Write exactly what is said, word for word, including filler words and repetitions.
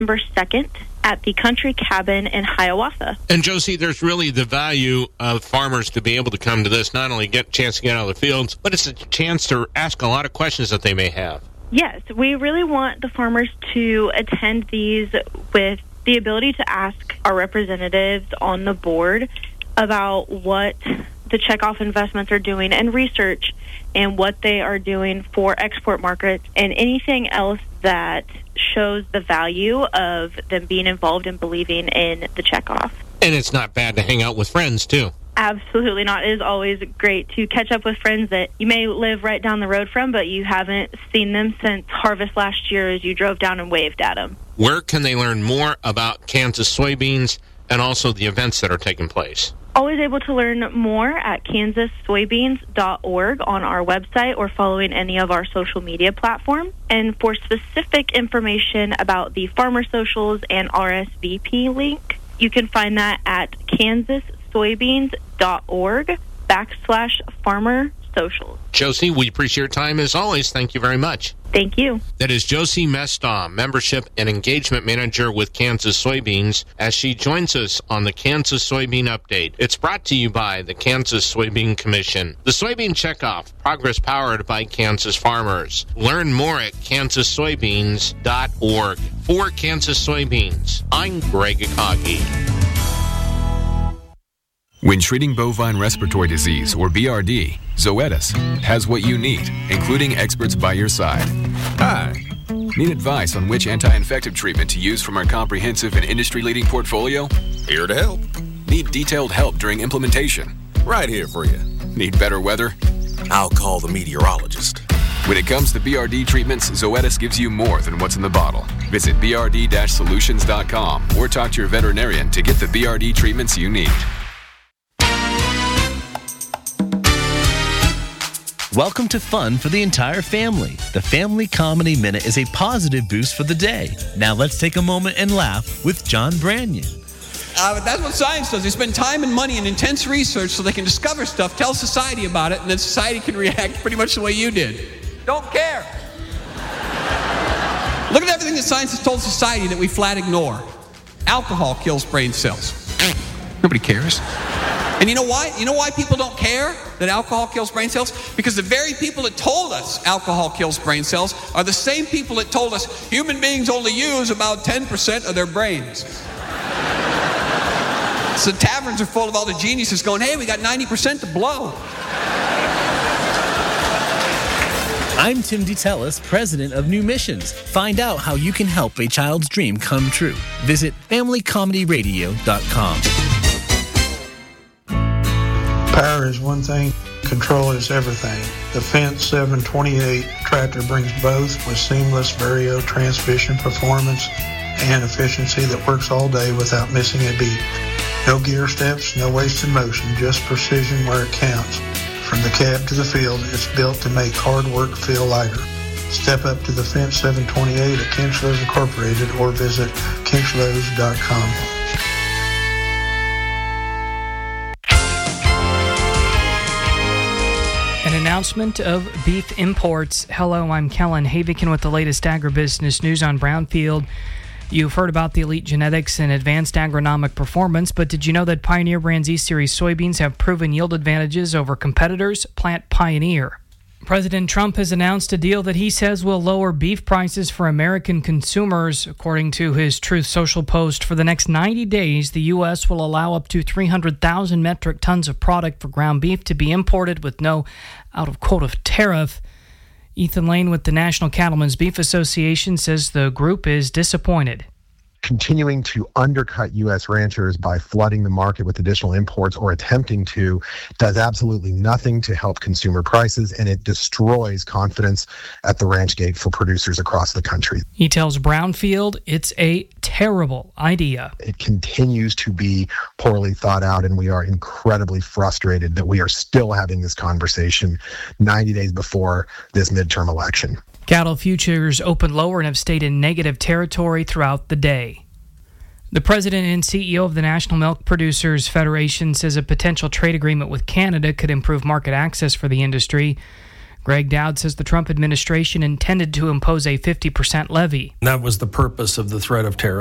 November second at the Country Cabin in Hiawatha. And Josie, there's really the value of farmers to be able to come to this, not only get a chance to get out of the fields, but it's a chance to ask a lot of questions that they may have. Yes, we really want the farmers to attend these with the ability to ask our representatives on the board about what the checkoff investments are doing and research and what they are doing for export markets and anything else that shows the value of them being involved and believing in the checkoff. And it's not bad to hang out with friends, too. Absolutely not. It is always great to catch up with friends that you may live right down the road from, but you haven't seen them since harvest last year as you drove down and waved at them. Where can they learn more about Kansas soybeans and also the events that are taking place? Always able to learn more at kansas soybeans dot org on our website or following any of our social media platforms. And for specific information about the Farmer Socials and R S V P link, you can find that at kansas soybeans dot org backslash farmer socials. Josie, we appreciate your time as always. Thank you very much. Thank you. That is Josie Mestom, Membership and Engagement Manager with Kansas Soybeans, as she joins us on the Kansas Soybean Update. It's brought to you by the Kansas Soybean Commission. The Soybean Checkoff, progress powered by Kansas farmers. Learn more at kansas soybeans dot org. For Kansas Soybeans, I'm Greg Akagi. When treating bovine respiratory disease, or B R D, Zoetis has what you need, including experts by your side. Hi. Need advice on which anti-infective treatment to use from our comprehensive and industry-leading portfolio? Here to help. Need detailed help during implementation? Right here for you. Need better weather? I'll call the meteorologist. When it comes to B R D treatments, Zoetis gives you more than what's in the bottle. Visit b r d dash solutions dot com or talk to your veterinarian to get the B R D treatments you need. Welcome to fun for the entire family. The Family Comedy Minute is a positive boost for the day. Now let's take a moment and laugh with John Branyan. Uh, that's what science does. They spend time and money and intense research so they can discover stuff, tell society about it, and then society can react pretty much the way you did. Don't care. Look at everything that science has told society that we flat ignore. Alcohol kills brain cells. Nobody cares. And you know why? You know why people don't care that alcohol kills brain cells? Because the very people that told us alcohol kills brain cells are the same people that told us human beings only use about ten percent of their brains. So taverns are full of all the geniuses going, hey, we got ninety percent to blow. I'm Tim DeTellis, president of New Missions. Find out how you can help a child's dream come true. Visit family comedy radio dot com. Power is one thing, control is everything. The Fence seven twenty-eight tractor brings both with seamless Vario transmission performance and efficiency that works all day without missing a beat. No gear steps, no wasted motion, just precision where it counts. From the cab to the field, it's built to make hard work feel lighter. Step up to the Fence seven twenty-eight at Kinchlows Incorporated or visit kinchlows dot com. An announcement of beef imports. Hello, I'm Kellen Havikin with the latest agribusiness news on Brownfield. You've heard about the elite genetics and advanced agronomic performance, but did you know that Pioneer Brand's E-Series soybeans have proven yield advantages over competitors? Plant Pioneer. President Trump has announced a deal that he says will lower beef prices for American consumers. According to his Truth Social post, for the next ninety days, the U S will allow up to three hundred thousand metric tons of product for ground beef to be imported with no out-of-quota tariff. Ethan Lane with the National Cattlemen's Beef Association says the group is disappointed. Continuing to undercut U S ranchers by flooding the market with additional imports or attempting to does absolutely nothing to help consumer prices, and it destroys confidence at the ranch gate for producers across the country. He tells Brownfield it's a terrible idea. It continues to be poorly thought out, and we are incredibly frustrated that we are still having this conversation ninety days before this midterm election. Cattle futures opened lower and have stayed in negative territory throughout the day. The president and C E O of the National Milk Producers Federation says a potential trade agreement with Canada could improve market access for the industry. Greg Dowd says the Trump administration intended to impose a fifty percent levy. That was the purpose of the threat of terror.